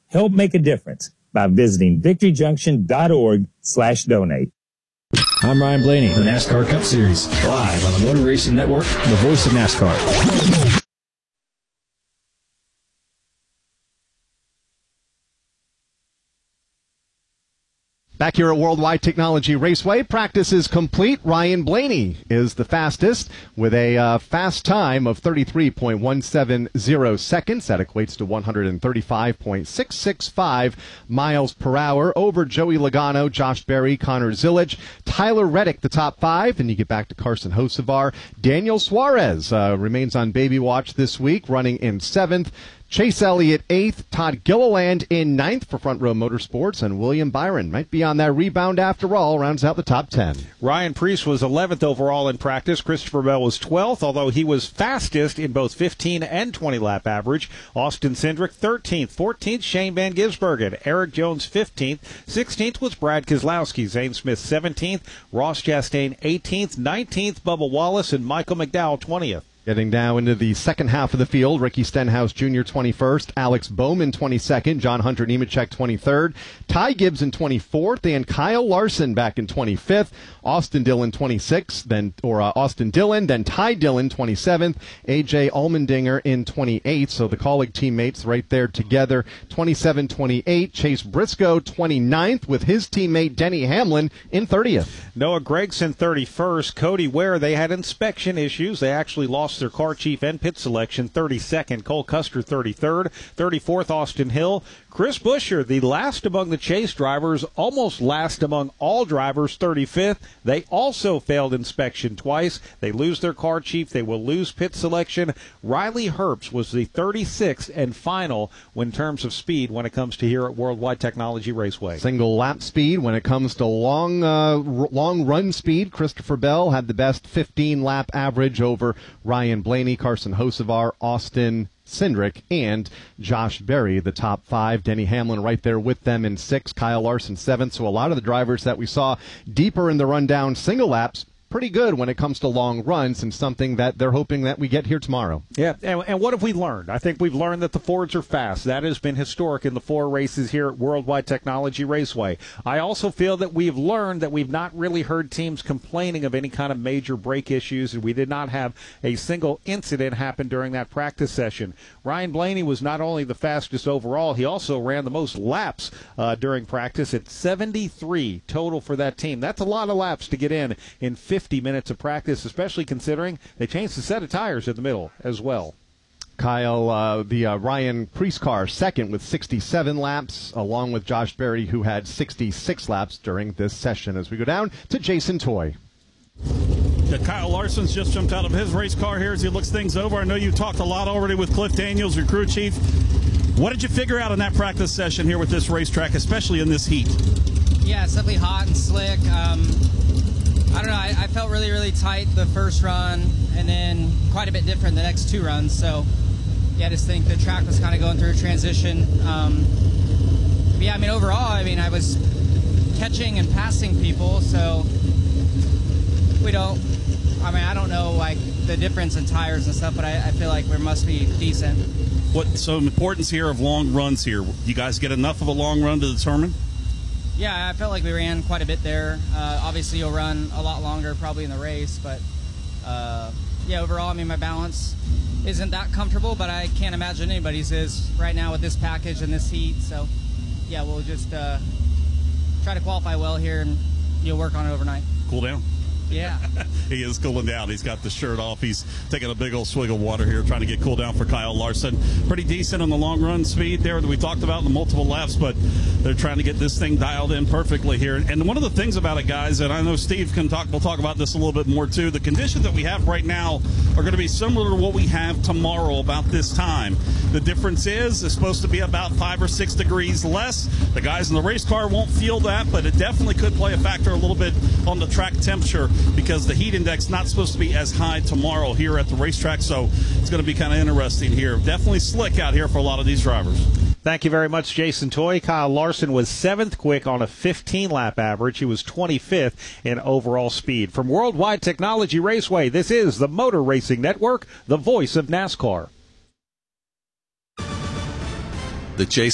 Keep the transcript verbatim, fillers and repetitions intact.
Help make a difference by visiting victoryjunction.org slash donate. I'm Ryan Blaney. The NASCAR Cup Series, live on the Motor Racing Network, the voice of NASCAR. Back here at Worldwide Technology Raceway, practice is complete. Ryan Blaney is the fastest with a uh, fast time of thirty-three point one seven zero seconds. That equates to one hundred thirty-five point six six five miles per hour over Joey Logano, Josh Berry, Connor Zillage, Tyler Reddick, the top five. Then you get back to Carson Hocevar. Daniel Suarez uh, remains on baby watch this week, running in seventh. Chase Elliott eighth, Todd Gilliland in ninth for Front Row Motorsports, and William Byron might be on that rebound after all, rounds out the top ten. Ryan Preece was eleventh overall in practice. Christopher Bell was twelfth, although he was fastest in both fifteen and twenty lap average. Austin Cindric thirteenth, fourteenth Shane Van Gisbergen, Eric Jones fifteenth, sixteenth was Brad Keselowski, Zane Smith seventeenth, Ross Chastain eighteenth, nineteenth Bubba Wallace, and Michael McDowell twentieth. Getting now into the second half of the field, Ricky Stenhouse Junior twenty-first, Alex Bowman twenty-second, John Hunter Nemechek twenty-third, Ty Gibbs in twenty-fourth, and Kyle Larson back in twenty-fifth, Austin Dillon twenty-sixth, then or uh, Austin Dillon, then Ty Dillon twenty-seventh, A J Allmendinger in twenty-eighth. So the colleague teammates right there together, twenty-seven twenty-eight, Chase Briscoe twenty-ninth with his teammate Denny Hamlin in thirtieth. Noah Gragson thirty-first, Cody Ware, they had inspection issues. They actually lost their car chief and pit selection. thirty-second, Cole Custer thirty-third, thirty-fourth, Austin Hill. Chris Buescher, the last among the Chase drivers, almost last among all drivers, thirty-fifth. They also failed inspection twice. They lose their car chief. They will lose pit selection. Riley Herbst was the thirty-sixth and final in terms of speed when it comes to here at Worldwide Technology Raceway. Single lap speed when it comes to long, uh, r- long run speed. Christopher Bell had the best fifteen lap average over Ryan Blaney, Carson Hocevar, Austin Cindric, and Josh Berry, the top five. Denny Hamlin right there with them in sixth. Kyle Larson seventh. So a lot of the drivers that we saw deeper in the rundown single laps, pretty good when it comes to long runs, and something that they're hoping that we get here tomorrow. Yeah, and, and what have we learned? I think we've learned that the Fords are fast. That has been historic in the four races here at Worldwide Technology Raceway. I also feel that we've learned that we've not really heard teams complaining of any kind of major brake issues, and we did not have a single incident happen during that practice session. Ryan Blaney was not only the fastest overall, he also ran the most laps uh, during practice at seventy-three total for that team. That's a lot of laps to get in in fifty minutes of practice, especially considering they changed the set of tires in the middle as well. Kyle, uh, the uh, Ryan Preece car, second with sixty-seven laps, along with Josh Berry, who had sixty-six laps during this session. As we go down to Jason Toy. Yeah, Kyle Larson's just jumped out of his race car here as he looks things over. I know you talked a lot already with Cliff Daniels, your crew chief. What did you figure out in that practice session here with this racetrack, especially in this heat? Yeah, it's definitely hot and slick. Um, I don't know, I, I felt really, really tight the first run, and then quite a bit different the next two runs. So, yeah, I just think the track was kind of going through a transition. Um, yeah, I mean, overall, I mean, I was catching and passing people, so we don't, I mean, I don't know, like, the difference in tires and stuff, but I, I feel like we must be decent. What, so importance here of long runs here. You guys get enough of a long run to determine? Yeah, I felt like we ran quite a bit there. Uh, obviously, you'll run a lot longer probably in the race, but uh, yeah, overall, I mean, my balance isn't that comfortable, but I can't imagine anybody's is right now with this package and this heat. So, yeah, we'll just uh, try to qualify well here, and you'll work on it overnight. Cool down. Yeah. He is cooling down. He's got the shirt off. He's taking a big old swig of water here, trying to get cooled down for Kyle Larson. Pretty decent on the long run speed there that we talked about in the multiple laps, but they're trying to get this thing dialed in perfectly here. And one of the things about it, guys, and I know Steve can talk, we'll talk about this a little bit more too, the conditions that we have right now are going to be similar to what we have tomorrow about this time. The difference is it's supposed to be about five or six degrees less. The guys in the race car won't feel that, but it definitely could play a factor a little bit on the track temperature, because the heat index not supposed to be as high tomorrow here at the racetrack, so it's going to be kind of interesting here. Definitely slick out here for a lot of these drivers. Thank you very much, Jason Toy. Kyle Larson was seventh quick on a fifteen lap average. He was twenty-fifth in overall speed. From Worldwide Technology Raceway, this is the Motor Racing Network, the voice of NASCAR. The Chase